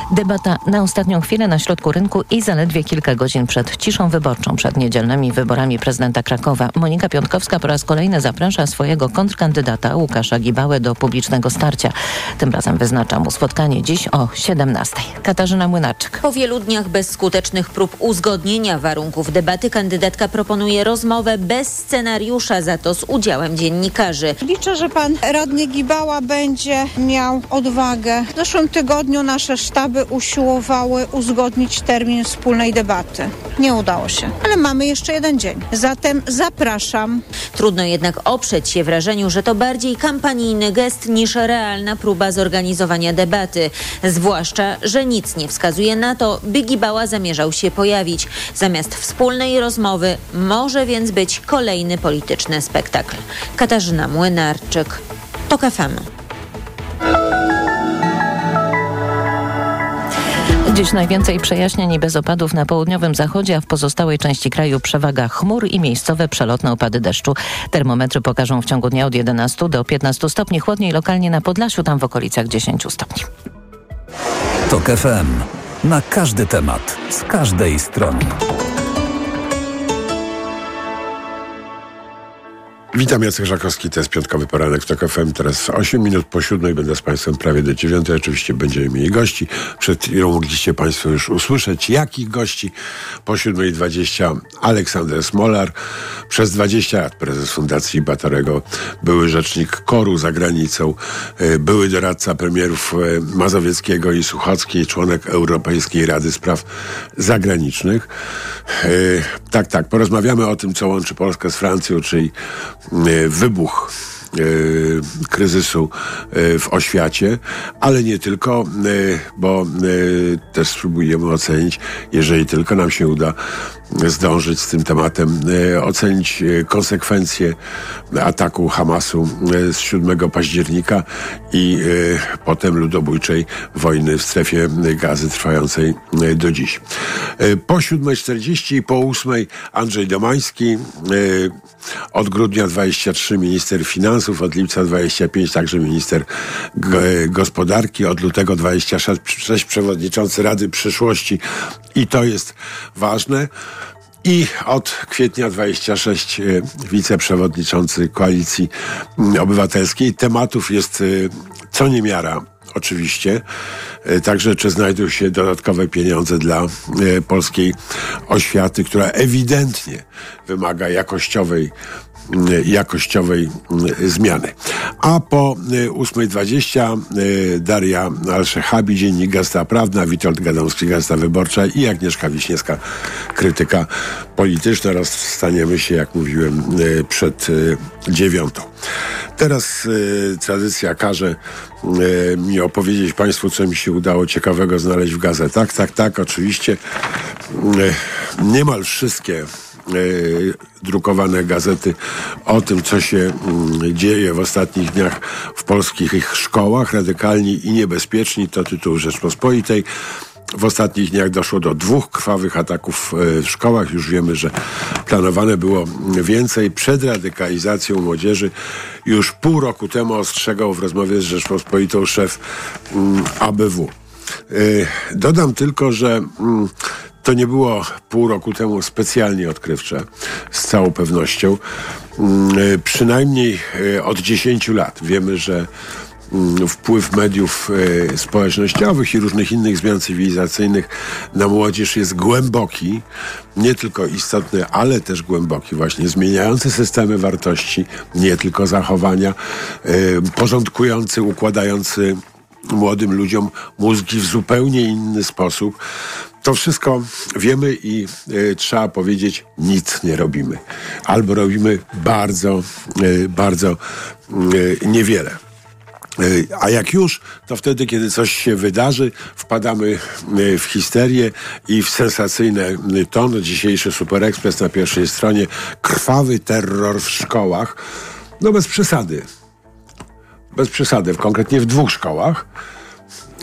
Debata na ostatnią chwilę na środku rynku i zaledwie kilka godzin przed ciszą wyborczą, przed niedzielnymi wyborami prezydenta Krakowa. Monika Piątkowska po raz kolejny zaprasza swojego kontrkandydata Łukasza Gibałę do publicznego starcia. Tym razem wyznacza mu spotkanie dziś o siedemnastej. Katarzyna Młynarczyk. Po wielu dniach bezskutecznych prób uzgodnienia warunków debaty kandydatka proponuje rozmowę bez scenariusza, za to z udziałem dziennikarzy. Liczę, że pan radny Gibała będzie miał odwagę. W zeszłym tygodniu nasze sztaby usiłowały uzgodnić termin wspólnej debaty. Nie udało się, ale mamy jeszcze jeden dzień. Zatem zapraszam. Trudno jednak oprzeć się wrażeniu, że to bardziej kampanijny gest niż realna próba zorganizowania debaty. Zwłaszcza, że nic nie wskazuje na to, by Gibała zamierzał się pojawić. Zamiast wspólnej rozmowy może więc być kolejny polityczny spektakl. Katarzyna Młynarczyk, TOK F M. Dziś najwięcej przejaśnień i bez opadów na południowym zachodzie, a w pozostałej części kraju przewaga chmur i miejscowe przelotne opady deszczu. Termometry pokażą w ciągu dnia od jedenastu do piętnastu stopni, chłodniej lokalnie na Podlasiu, tam w okolicach dziesięciu stopni. TOK F M. Na każdy temat, z każdej strony. Witam, Jacek Żakowski, to jest piątkowy poranek w TOK F M. Teraz osiem minut po siódmej, będę z Państwem prawie do dziewiątej. Oczywiście będziemy mieli gości. Przed chwilą mogliście Państwo już usłyszeć, jakich gości. Po siódmej dwadzieścia Aleksander Smolar, przez dwadzieścia lat prezes Fundacji Batorego, były rzecznik KOR-u za granicą, były doradca premierów Mazowieckiego i Suchockiej, członek Europejskiej Rady Spraw Zagranicznych. Tak, tak, porozmawiamy o tym, co łączy Polskę z Francją, czyli wybuch y, kryzysu y, w oświacie, ale nie tylko, y, bo y, też spróbujemy ocenić, jeżeli tylko nam się uda zdążyć z tym tematem, y, ocenić y, konsekwencje ataku Hamasu y, z siódmego października i y, potem ludobójczej wojny w strefie Gazy trwającej y, do dziś. Y, po siódmej czterdzieści i po ósmej Andrzej Domański, y, od grudnia dwadzieścia trzy minister finansów, od lipca dwadzieścia pięć także minister g- gospodarki, od lutego dwadzieścia sześć przewodniczący Rady Przyszłości i to jest ważne. I od kwietnia dwadzieścia sześć y, wiceprzewodniczący Koalicji y, Obywatelskiej. Tematów jest y, co niemiara. Oczywiście. Także czy znajdą się dodatkowe pieniądze dla y, polskiej oświaty, która ewidentnie wymaga jakościowej, y, jakościowej y, zmiany. A po y, ósmej dwadzieścia y, Daria Alszechabi, Dziennik Gazeta Prawna, Witold Gadomski, Gazeta Wyborcza i Agnieszka Wiśniewska, krytyka polityczna. Rozstaniemy się, jak mówiłem, y, przed y, dziewiątą. Teraz y, tradycja każe y, mi opowiedzieć Państwu, co mi się udało ciekawego znaleźć w gazetach. Tak, tak, oczywiście y, niemal wszystkie y, drukowane gazety o tym, co się y, dzieje w ostatnich dniach w polskich szkołach. Radykalni i niebezpieczni to tytuł Rzeczpospolitej. W ostatnich dniach doszło do dwóch krwawych ataków w szkołach. Już wiemy, że planowane było więcej. Przed radykalizacją młodzieży już pół roku temu ostrzegał w rozmowie z Rzeczpospolitą szef A B W. Dodam tylko, że to nie było pół roku temu specjalnie odkrywcze, z całą pewnością. Przynajmniej od dziesięciu lat wiemy, że wpływ mediów e, społecznościowych i różnych innych zmian cywilizacyjnych na młodzież jest głęboki, nie tylko istotny, ale też głęboki, właśnie zmieniający systemy wartości, nie tylko zachowania, e, porządkujący, układający młodym ludziom mózgi w zupełnie inny sposób. To wszystko wiemy i e, trzeba powiedzieć, nic nie robimy. Albo robimy bardzo, e, bardzo e, niewiele. A jak już, to wtedy, kiedy coś się wydarzy, wpadamy w histerię i w sensacyjny ton. Dzisiejszy Super Express na pierwszej stronie. Krwawy terror w szkołach. No bez przesady. Bez przesady. Konkretnie w dwóch szkołach.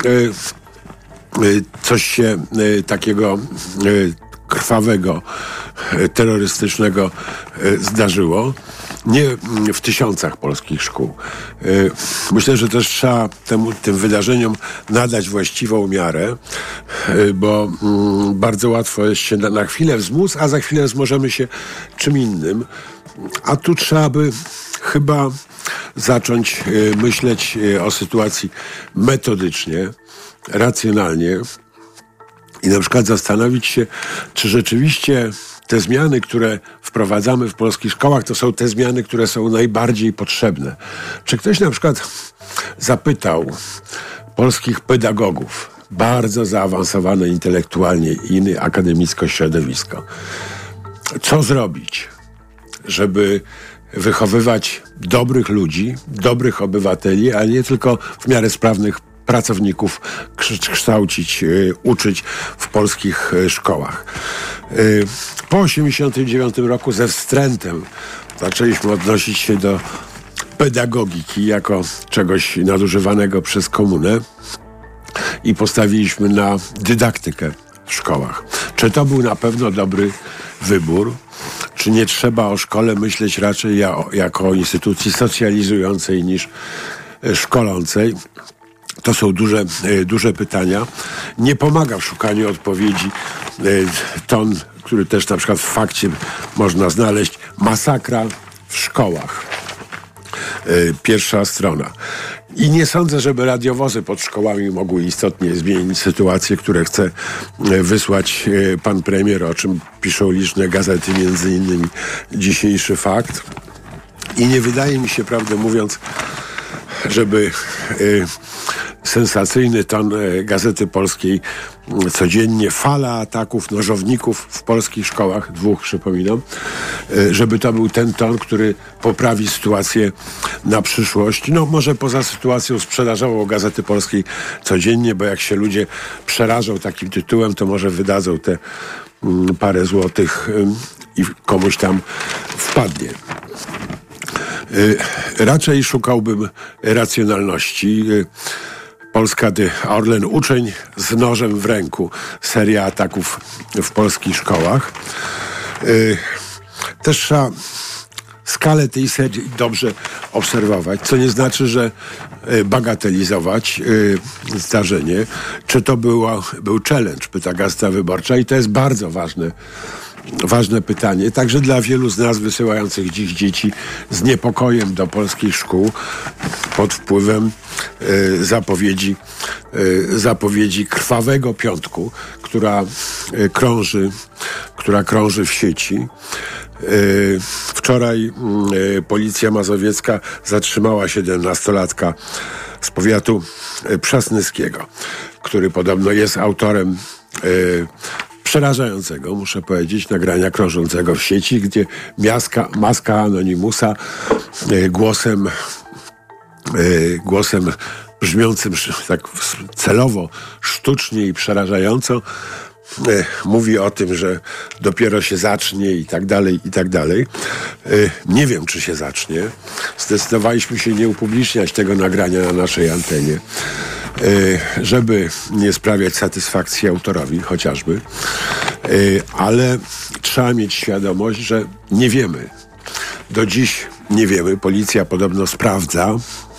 Coś się takiego krwawego terrorystycznego zdarzyło. Nie w tysiącach polskich szkół. Myślę, że też trzeba temu, tym wydarzeniom nadać właściwą miarę, bo bardzo łatwo jest się na, na chwilę wzmóc, a za chwilę wzmożemy się czym innym. A tu trzeba by chyba zacząć myśleć o sytuacji metodycznie, racjonalnie i na przykład zastanowić się, czy rzeczywiście te zmiany, które wprowadzamy w polskich szkołach, to są te zmiany, które są najbardziej potrzebne. Czy ktoś na przykład zapytał polskich pedagogów, bardzo zaawansowane intelektualnie i akademicko środowisko, co zrobić, żeby wychowywać dobrych ludzi, dobrych obywateli, a nie tylko w miarę sprawnych pracowników kształcić, y, uczyć w polskich y, szkołach. Y, po osiemdziesiątym dziewiątym roku ze wstrętem zaczęliśmy odnosić się do pedagogiki jako czegoś nadużywanego przez komunę i postawiliśmy na dydaktykę w szkołach. Czy to był na pewno dobry wybór? Czy nie trzeba o szkole myśleć raczej ja, jako o instytucji socjalizującej niż szkolącej? To są duże, duże pytania. Nie pomaga w szukaniu odpowiedzi ton, który też na przykład w Fakcie można znaleźć. Masakra w szkołach. Pierwsza strona. I nie sądzę, żeby radiowozy pod szkołami mogły istotnie zmienić sytuację, które chce wysłać pan premier, o czym piszą liczne gazety, między innymi Dzisiejszy Fakt. I nie wydaje mi się, prawdę mówiąc, żeby y, sensacyjny ton y, Gazety Polskiej y, codziennie fala ataków nożowników w polskich szkołach, dwóch przypominam, y, żeby to był ten ton, który poprawi sytuację na przyszłość. No może poza sytuacją sprzedażową Gazety Polskiej codziennie, bo jak się ludzie przerażą takim tytułem, to może wydadzą te y, parę złotych y, i komuś tam wpadnie. Raczej szukałbym racjonalności. Polska Dy Orlen, uczeń z nożem w ręku. Seria ataków w polskich szkołach. Też trzeba skalę tej serii dobrze obserwować, co nie znaczy, że bagatelizować zdarzenie. Czy to była, był challenge, pyta Gazeta Wyborcza, i to jest bardzo ważne Ważne pytanie, także dla wielu z nas wysyłających dziś dzieci z niepokojem do polskich szkół pod wpływem y, zapowiedzi, y, zapowiedzi krwawego piątku, która y, krąży, która krąży w sieci. Y, wczoraj y, Policja Mazowiecka zatrzymała siedemnastolatka z powiatu y, przasnyskiego, który podobno jest autorem y, przerażającego, muszę powiedzieć, nagrania krążącego w sieci, gdzie miaska, maska Anonimusa y, głosem y, głosem brzmiącym tak celowo, sztucznie i przerażająco y, mówi o tym, że dopiero się zacznie i tak dalej, i tak dalej. Y, nie wiem, czy się zacznie. Zdecydowaliśmy się nie upubliczniać tego nagrania na naszej antenie, żeby nie sprawiać satysfakcji autorowi chociażby, ale trzeba mieć świadomość, że nie wiemy. Do dziś nie wiemy. Policja podobno sprawdza,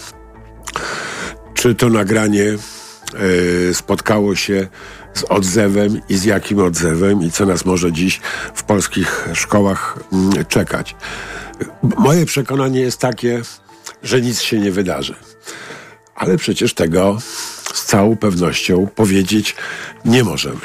czy to nagranie spotkało się z odzewem i z jakim odzewem i co nas może dziś w polskich szkołach czekać. Moje przekonanie jest takie, że nic się nie wydarzy. Ale przecież tego z całą pewnością powiedzieć nie możemy.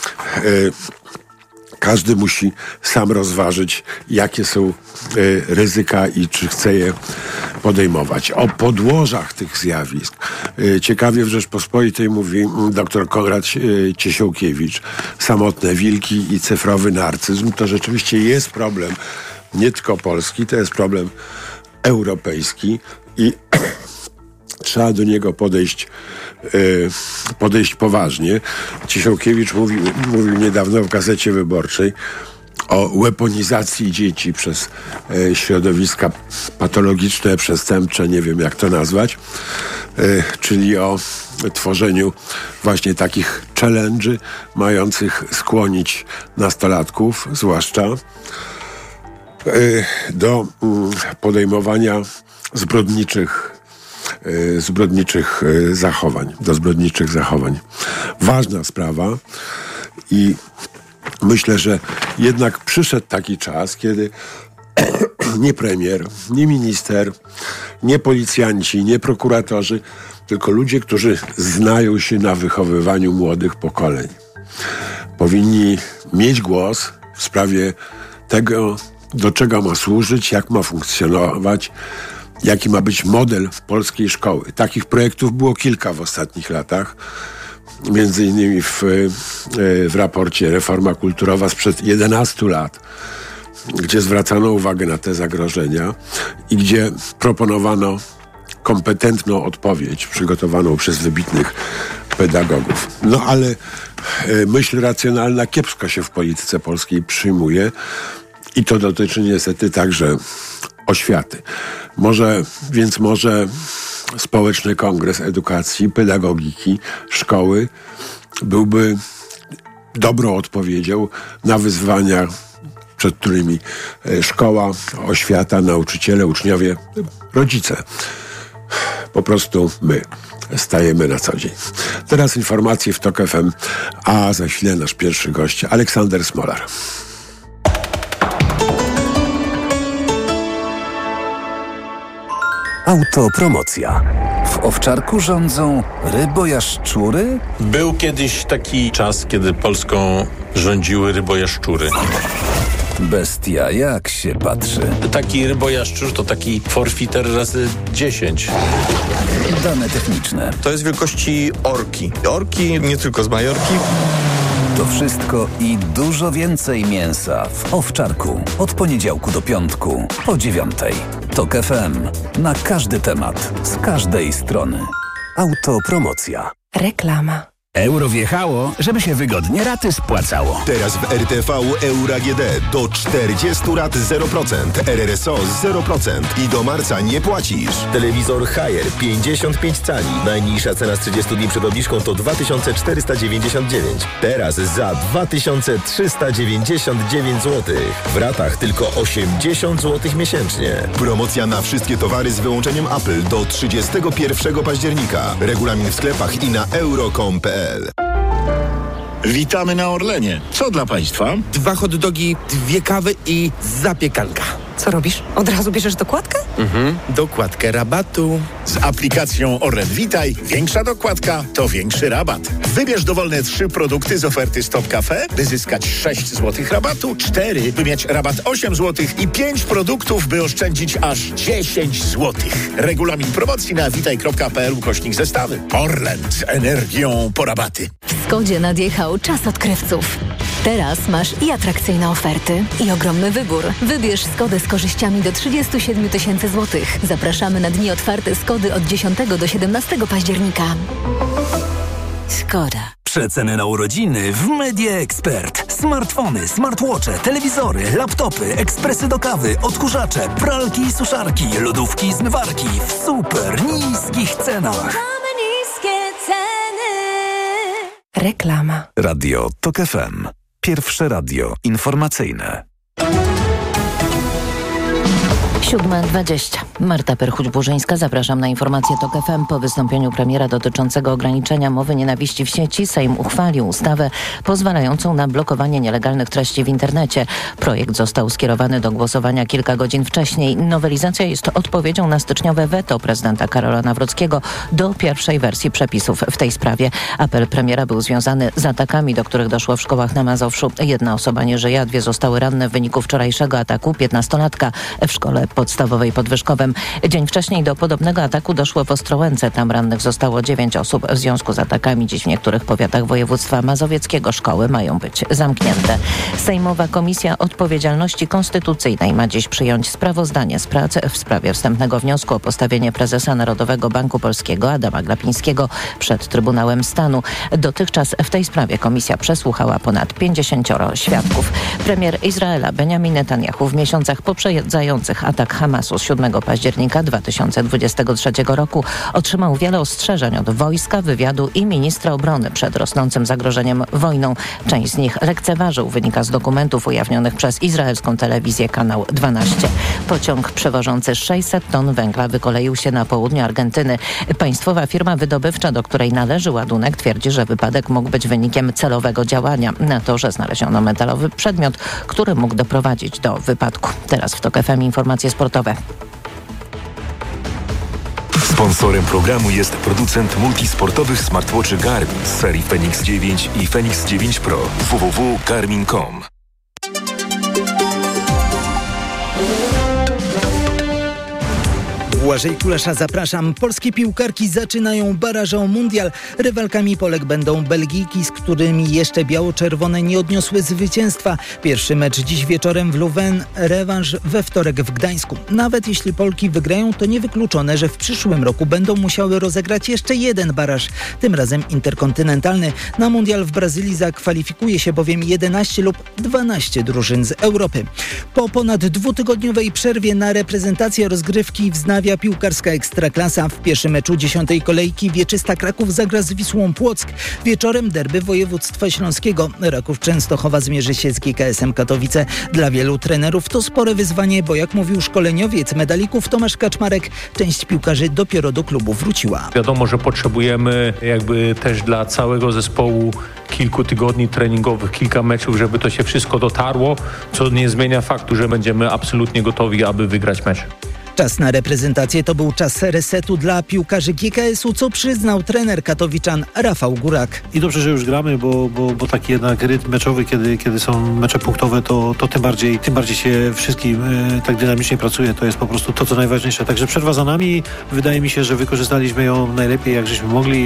Każdy musi sam rozważyć, jakie są ryzyka i czy chce je podejmować. O podłożach tych zjawisk ciekawie w Rzeczpospolitej mówi dr Konrad Ciesiałkiewicz. Samotne wilki i cyfrowy narcyzm to rzeczywiście jest problem nie tylko polski, to jest problem europejski i trzeba do niego podejść, yy, podejść poważnie. Ciesiałkiewicz mówił, mówił niedawno w Gazecie Wyborczej o weaponizacji dzieci przez yy, środowiska patologiczne, przestępcze, nie wiem jak to nazwać. y, czyli o tworzeniu właśnie takich challenge'y mających skłonić nastolatków, zwłaszcza y, do y, podejmowania zbrodniczych y, zbrodniczych y, zachowań, do zbrodniczych zachowań. Ważna sprawa i myślę, że jednak przyszedł taki czas, kiedy nie premier, nie minister, nie policjanci, nie prokuratorzy, tylko ludzie, którzy znają się na wychowywaniu młodych pokoleń, powinni mieć głos w sprawie tego, do czego ma służyć, jak ma funkcjonować, jaki ma być model polskiej szkoły. Takich projektów było kilka w ostatnich latach. Między innymi w, w raporcie Reforma kulturowa sprzed jedenastu lat, gdzie zwracano uwagę na te zagrożenia i gdzie proponowano kompetentną odpowiedź przygotowaną przez wybitnych pedagogów. No ale e, myśl racjonalna kiepsko się w polityce polskiej przyjmuje i to dotyczy niestety także oświaty. Może, więc może Społeczny Kongres Edukacji, Pedagogiki, Szkoły byłby dobrą odpowiedzią na wyzwania, przed którymi szkoła, oświata, nauczyciele, uczniowie, rodzice, po prostu my stajemy na co dzień. Teraz informacje w TOK F M, a za chwilę nasz pierwszy gość, Aleksander Smolar. Autopromocja. W Owczarku rządzą rybojaszczury? Był kiedyś taki czas, kiedy Polską rządziły rybojaszczury. Bestia, jak się patrzy. Taki rybojaszczur to taki forfiter razy dziesięć. Dane techniczne. To jest wielkości orki. Orki nie tylko z Majorki. To wszystko i dużo więcej mięsa w Owczarku. Od poniedziałku do piątku po dziewiątej. TOK F M. Na każdy temat. Z każdej strony. Autopromocja. Reklama. Euro wjechało, żeby się wygodnie raty spłacało. Teraz w R T V Euro A G D do czterdziestu rat zero procent, R R S O zero procent i do marca nie płacisz. Telewizor Haier pięćdziesiąt pięć cali. Najniższa cena z trzydziestu dni przed obniżką to dwa tysiące czterysta dziewięćdziesiąt dziewięć. Teraz za dwa tysiące trzysta dziewięćdziesiąt dziewięć złotych. W ratach tylko osiemdziesiąt złotych miesięcznie. Promocja na wszystkie towary z wyłączeniem Apple do trzydziestego pierwszego października. Regulamin w sklepach i na euro kropka com kropka p l. Witamy na Orlenie. Co dla Państwa? Dwa hot dogi, dwie kawy i zapiekanka. Co robisz? Od razu bierzesz dokładkę? Mhm, dokładkę rabatu. Z aplikacją Orlen Witaj większa dokładka to większy rabat. Wybierz dowolne trzy produkty z oferty Stop Cafe, by zyskać sześć złotych rabatu, cztery, by mieć rabat osiem złotych i pięć produktów, by oszczędzić aż dziesięć złotych. Regulamin promocji na witaj kropka p l ukośnik zestawy. Orlen z energią po rabaty. W Skodzie nadjechał czas odkrywców. Teraz masz i atrakcyjne oferty, i ogromny wybór. Wybierz Skodę z korzyściami do trzydziestu siedmiu tysięcy złotych. Zapraszamy na dni otwarte Skody od dziesiątego do siedemnastego października. Skoda. Przeceny na urodziny w Media Expert. Smartfony, smartwatche, telewizory, laptopy, ekspresy do kawy, odkurzacze, pralki i suszarki, lodówki i zmywarki w super niskich cenach. Mamy niskie ceny. Reklama. Radio TOK F M. Pierwsze radio informacyjne. siódma dwadzieścia. Marta Perchuć-Burzyńska, zapraszam na informację TOK F M. Po wystąpieniu premiera dotyczącego ograniczenia mowy nienawiści w sieci Sejm uchwalił ustawę pozwalającą na blokowanie nielegalnych treści w internecie. Projekt został skierowany do głosowania kilka godzin wcześniej. Nowelizacja jest odpowiedzią na styczniowe weto prezydenta Karola Nawrockiego do pierwszej wersji przepisów w tej sprawie. Apel premiera był związany z atakami, do których doszło w szkołach na Mazowszu. Jedna osoba nie żyje, a dwie zostały ranne w wyniku wczorajszego ataku piętnastolatka w szkole podstawowej pod Wyszkowem. Dzień wcześniej do podobnego ataku doszło w Ostrołęce. Tam rannych zostało dziewięć osób. W związku z atakami dziś w niektórych powiatach województwa mazowieckiego szkoły mają być zamknięte. Sejmowa Komisja Odpowiedzialności Konstytucyjnej ma dziś przyjąć sprawozdanie z prac w sprawie wstępnego wniosku o postawienie prezesa Narodowego Banku Polskiego Adama Glapińskiego przed Trybunałem Stanu. Dotychczas w tej sprawie komisja przesłuchała ponad pięćdziesięcioro świadków. Premier Izraela Benjamin Netanjahu w miesiącach poprzedzających atak Hamasu z siódmego października października dwa tysiące dwudziestego trzeciego roku otrzymał wiele ostrzeżeń od wojska, wywiadu i ministra obrony przed rosnącym zagrożeniem wojną. Część z nich lekceważył, wynika z dokumentów ujawnionych przez izraelską telewizję Kanał dwanaście. Pociąg przewożący sześćset ton węgla wykoleił się na południu Argentyny. Państwowa firma wydobywcza, do której należy ładunek, twierdzi, że wypadek mógł być wynikiem celowego działania. Na torze znaleziono metalowy przedmiot, który mógł doprowadzić do wypadku. Teraz w TOK F M informacje sportowe. Sponsorem programu jest producent multisportowych smartwatchy Garmin z serii Fenix dziewięć i Fenix dziewięć Pro. w w w kropka garmin kropka com. Błażej Kulasza, zapraszam. Polskie piłkarki zaczynają baraż o mundial. Rywalkami Polek będą Belgijki, z którymi jeszcze biało-czerwone nie odniosły zwycięstwa. Pierwszy mecz dziś wieczorem w Louvain, rewanż we wtorek w Gdańsku. Nawet jeśli Polki wygrają, to niewykluczone, że w przyszłym roku będą musiały rozegrać jeszcze jeden baraż, tym razem interkontynentalny. Na mundial w Brazylii zakwalifikuje się bowiem jedenaście lub dwanaście drużyn z Europy. Po ponad dwutygodniowej przerwie na reprezentację rozgrywki wznawia piłkarska Ekstraklasa. W pierwszym meczu dziesiątej kolejki Wieczysta Kraków zagra z Wisłą Płock. Wieczorem derby województwa śląskiego. Raków Częstochowa zmierzy się z G K S-em Katowice. Dla wielu trenerów to spore wyzwanie, bo jak mówił szkoleniowiec medalików Tomasz Kaczmarek, część piłkarzy dopiero do klubu wróciła. Wiadomo, że potrzebujemy jakby też dla całego zespołu kilku tygodni treningowych, kilka meczów, żeby to się wszystko dotarło, co nie zmienia faktu, że będziemy absolutnie gotowi, aby wygrać mecz. Czas na reprezentację to był czas resetu dla piłkarzy G K S-u, co przyznał trener katowiczan Rafał Górak. I dobrze, że już gramy, bo, bo, bo taki jednak rytm meczowy, kiedy, kiedy są mecze punktowe, to, to tym bardziej tym bardziej się wszystkim e, tak dynamicznie pracuje. To jest po prostu to, co najważniejsze. Także przerwa za nami. Wydaje mi się, że wykorzystaliśmy ją najlepiej, jak żeśmy mogli.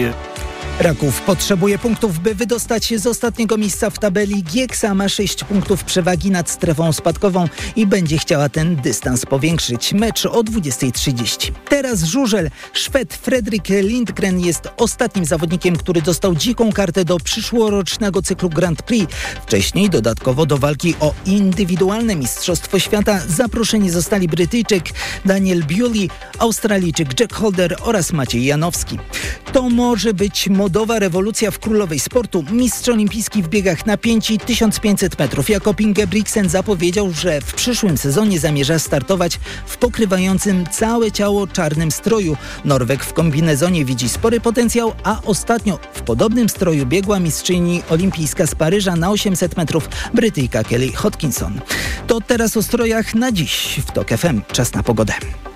Raków potrzebuje punktów, by wydostać się z ostatniego miejsca w tabeli. Gieksa ma sześć punktów przewagi nad strefą spadkową i będzie chciała ten dystans powiększyć. Mecz o dwudziestej trzydzieści. Teraz żużel. Szwed Fredrik Lindgren jest ostatnim zawodnikiem, który dostał dziką kartę do przyszłorocznego cyklu Grand Prix. Wcześniej dodatkowo do walki o indywidualne Mistrzostwo Świata zaproszeni zostali Brytyjczyk Daniel Bewley, Australijczyk Jack Holder oraz Maciej Janowski. To może być modowa rewolucja w królowej sportu. Mistrz olimpijski w biegach na pięć i tysiąc pięćset metrów Jakob Ingebrigtsen zapowiedział, że w przyszłym sezonie zamierza startować w pokrywającym całe ciało czarnym stroju. Norweg w kombinezonie widzi spory potencjał, a ostatnio w podobnym stroju biegła mistrzyni olimpijska z Paryża na osiemset metrów Brytyjka Kelly Hodkinson. To teraz o strojach na dziś w TOK F M. Czas na pogodę.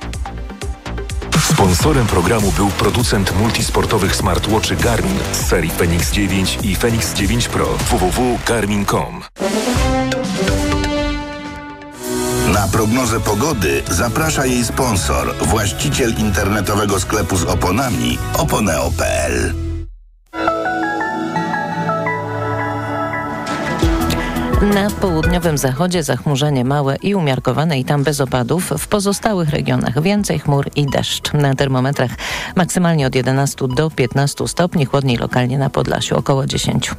Sponsorem programu był producent multisportowych smartwatchy Garmin z serii Fenix dziewięć i Fenix dziewięć Pro. w w w kropka garmin kropka com. Na prognozę pogody zaprasza jej sponsor, właściciel internetowego sklepu z oponami oponeo kropka p l. Na południowym zachodzie zachmurzenie małe i umiarkowane i tam bez opadów. W pozostałych regionach więcej chmur i deszcz. Na termometrach maksymalnie od jedenastu do piętnastu stopni, chłodniej lokalnie na Podlasiu około dziesięć.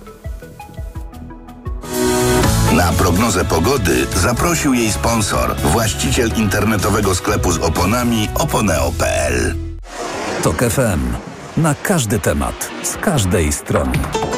Na prognozę pogody zaprosił jej sponsor, właściciel internetowego sklepu z oponami oponeo kropka p l. TOK F M. Na każdy temat, z każdej strony.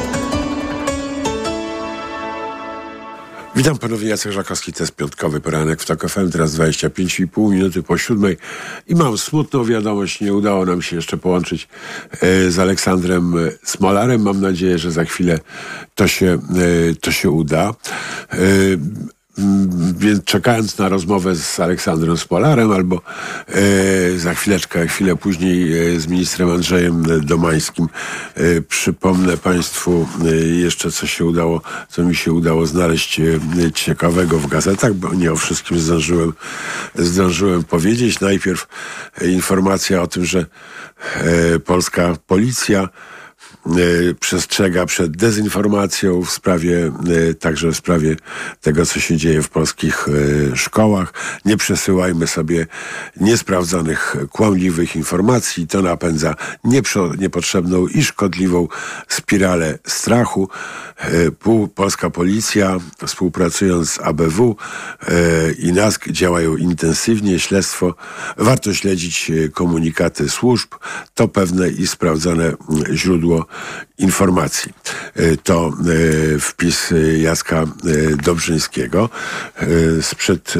Witam ponownie, Jacek Żakowski, to jest piątkowy poranek w TOK F M, teraz dwadzieścia pięć i pół minuty po siódmej i mam smutną wiadomość, nie udało nam się jeszcze połączyć e, z Aleksandrem Smolarem, mam nadzieję, że za chwilę to się, e, to się uda. E, Więc czekając na rozmowę z Aleksandrem Smolarem albo e, za chwileczkę, chwilę później e, z ministrem Andrzejem Domańskim, e, przypomnę Państwu e, jeszcze, co się udało, co mi się udało znaleźć e, ciekawego w gazetach, bo nie o wszystkim zdążyłem, zdążyłem powiedzieć. Najpierw e, informacja o tym, że e, polska policja y, przestrzega przed dezinformacją w sprawie, y, także w sprawie tego, co się dzieje w polskich y, szkołach. Nie przesyłajmy sobie niesprawdzonych, kłamliwych informacji. To napędza niepro, niepotrzebną i szkodliwą spiralę strachu. Y, pół, polska policja, współpracując z A B W y, i N A S K, działają intensywnie. Śledztwo, warto śledzić komunikaty służb. To pewne i sprawdzone źródło informacji. To wpis Jacka Dobrzyńskiego sprzed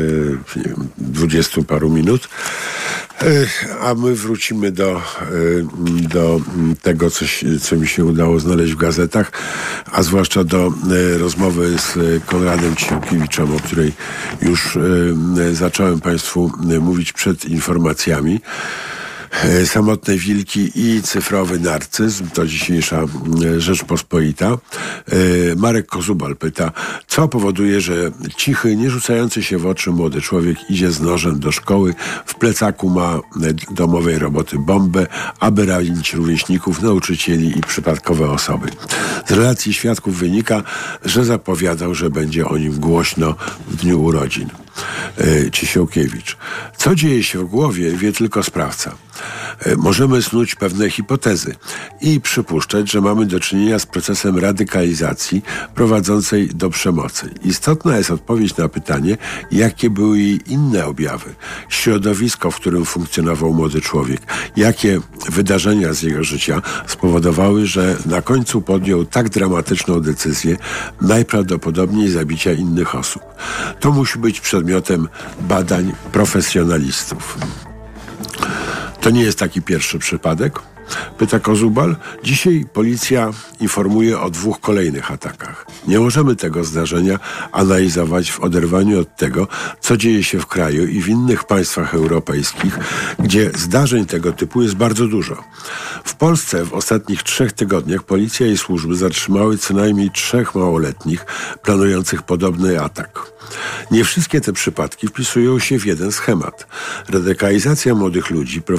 dwudziestu paru minut. A my wrócimy do, do tego, co, co mi się udało znaleźć w gazetach, a zwłaszcza do rozmowy z Konradem Cisiłkiewiczem, o której już zacząłem Państwu mówić przed informacjami. Samotne wilki i cyfrowy narcyzm, to dzisiejsza Rzeczpospolita. Marek Kozubal pyta, co powoduje, że cichy, nie rzucający się w oczy młody człowiek idzie z nożem do szkoły, w plecaku ma domowej roboty bombę, aby ranić rówieśników, nauczycieli i przypadkowe osoby. Z relacji świadków wynika, że zapowiadał, że będzie o nim głośno w dniu urodzin. Cisiłkiewicz. Co dzieje się w głowie, wie tylko sprawca. Możemy snuć pewne hipotezy i przypuszczać, że mamy do czynienia z procesem radykalizacji prowadzącej do przemocy. Istotna jest odpowiedź na pytanie, jakie były jej inne objawy. Środowisko, w którym funkcjonował młody człowiek. Jakie wydarzenia z jego życia spowodowały, że na końcu podjął tak dramatyczną decyzję, najprawdopodobniej zabicia innych osób. To musi być przedmiotem badań profesjonalistów. To nie jest taki pierwszy przypadek? Pyta Kozubal. Dzisiaj policja informuje o dwóch kolejnych atakach. Nie możemy tego zdarzenia analizować w oderwaniu od tego, co dzieje się w kraju i w innych państwach europejskich, gdzie zdarzeń tego typu jest bardzo dużo. W Polsce w ostatnich trzech tygodniach policja i służby zatrzymały co najmniej trzech małoletnich planujących podobny atak. Nie wszystkie te przypadki wpisują się w jeden schemat. Radykalizacja młodych ludzi